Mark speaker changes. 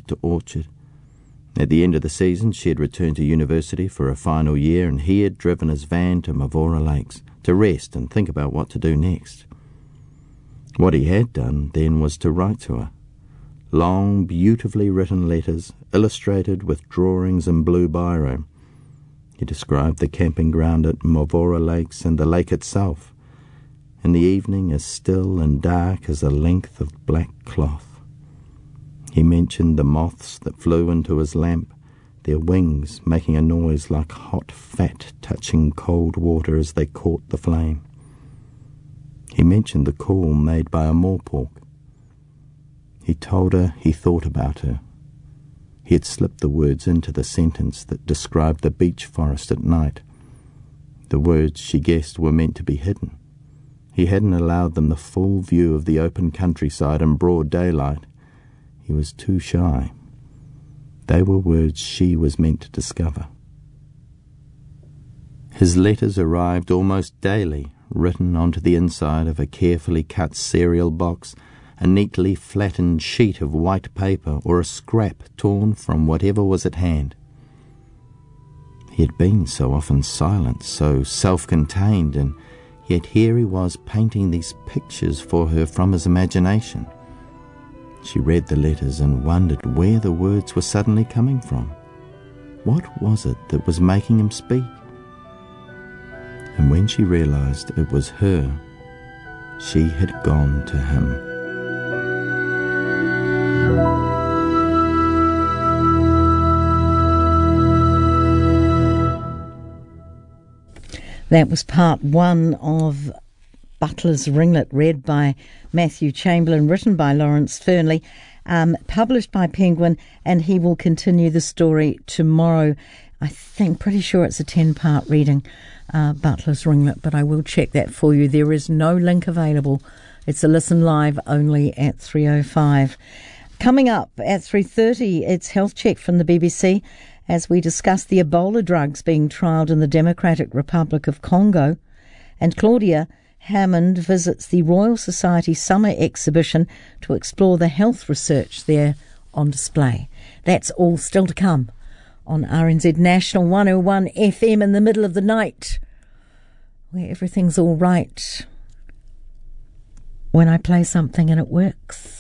Speaker 1: to orchard. At the end of the season, she had returned to university for a final year, and he had driven his van to Mavora Lakes to rest and think about what to do next. What he had done then was to write to her. Long, beautifully written letters, illustrated with drawings in blue biro. He described the camping ground at Mavora Lakes and the lake itself, in the evening as still and dark as a length of black cloth. He mentioned the moths that flew into his lamp, their wings making a noise like hot fat touching cold water as they caught the flame. He mentioned the call made by a moorpork. He told her he thought about her. He had slipped the words into the sentence that described the beech forest at night. The words, she guessed, were meant to be hidden. He hadn't allowed them the full view of the open countryside in broad daylight. He was too shy. They were words she was meant to discover. His letters arrived almost daily, written onto the inside of a carefully cut cereal box, a neatly flattened sheet of white paper, or a scrap torn from whatever was at hand. He had been so often silent, so self-contained, and yet here he was painting these pictures for her from his imagination. She read the letters and wondered where the words were suddenly coming from. What was it that was making him speak? And when she realized it was her, she had gone to him.
Speaker 2: That was part one of Butler's Ringlet, read by Matthew Chamberlain, written by Lawrence Fernley, published by Penguin, and he will continue the story tomorrow. I think, pretty sure it's a 10-part reading, Butler's Ringlet, but I will check that for you. There is no link available. It's a listen live only at 3:05. Coming up at 3:30, it's Health Check from the BBC as we discuss the Ebola drugs being trialled in the Democratic Republic of Congo. And Claudia Hammond visits the Royal Society Summer Exhibition to explore the health research there on display. That's all still to come on RNZ National 101 FM in the middle of the night, where everything's all right when I play something and it works.